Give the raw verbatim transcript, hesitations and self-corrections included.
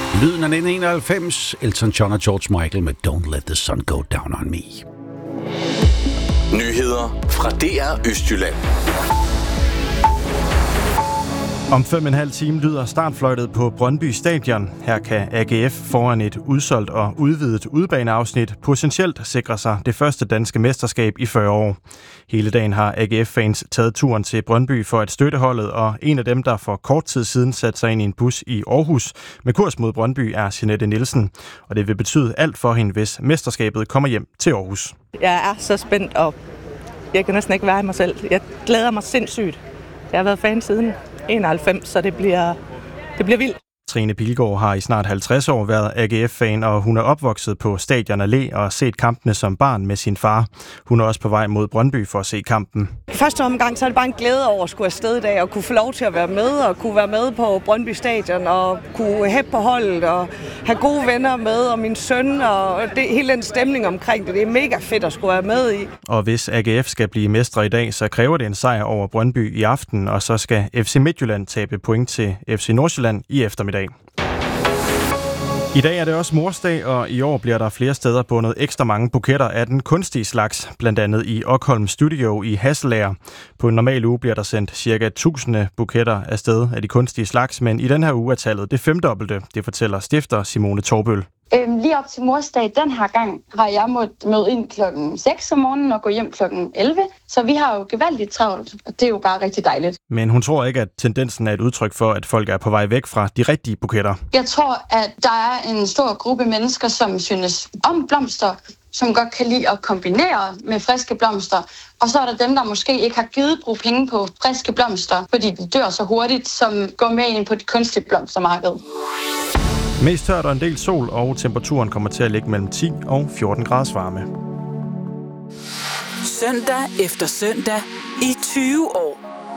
Lyden af nitten enoghalvfems, Elton John og George Michael med Don't Let the Sun Go Down on Me. Nyheder fra D R Østjylland. Om fem og en halv time lyder startfløjtet på Brøndby Stadion. Her kan A G F foran et udsolgt og udvidet udbaneafsnit potentielt sikre sig det første danske mesterskab i fyrre år. Hele dagen har A G F-fans taget turen til Brøndby for at støtte holdet, og en af dem, der for kort tid siden satte sig ind i en bus i Aarhus med kurs mod Brøndby, er Jeanette Nielsen. Og det vil betyde alt for hende, hvis mesterskabet kommer hjem til Aarhus. Jeg er så spændt, og jeg kan næsten ikke være i mig selv. Jeg glæder mig sindssygt. Jeg har været fan siden enoghalvfems, så det bliver, det bliver vildt. Trine Pilgaard har i snart halvtreds år været A G F-fan, og hun er opvokset på Stadion Allé og set kampene som barn med sin far. Hun er også på vej mod Brøndby for at se kampen. Første omgang så er det bare en glæde over at skulle afsted i dag og kunne få lov til at være med og kunne være med på Brøndby Stadion og kunne hæppe på holdet og have gode venner med og min søn og det, hele den stemning omkring det. Det er mega fedt at skulle være med i. Og hvis A G F skal blive mestre i dag, så kræver det en sejr over Brøndby i aften, og så skal F C Midtjylland tabe point til F C Nordsjælland i eftermiddag. I dag er det også morsdag, og i år bliver der flere steder bundet ekstra mange buketter af den kunstige slags, blandt andet i Okholm Studio i Hasselager. På en normal uge bliver der sendt ca. tusind buketter afsted af de kunstige slags, men i den her uge er tallet det femdobbelte, det fortæller stifter Simone Torbøl. Øhm, lige op til morsdag den her gang har jeg måttet møde ind klokken seks om morgenen og gå hjem klokken elleve, så vi har jo gevaldigt travlt, og det er jo bare rigtig dejligt. Men hun tror ikke, at tendensen er et udtryk for, at folk er på vej væk fra de rigtige buketter. Jeg tror, at der er en stor gruppe mennesker, som synes om blomster, som godt kan lide at kombinere med friske blomster, og så er der dem, der måske ikke har givet bruge penge på friske blomster, fordi de dør så hurtigt, som går med ind på det kunstige blomstermarked. Mest tørt og en del sol, og temperaturen kommer til at ligge mellem ti og fjorten graders varme. Søndag efter søndag i tyve år.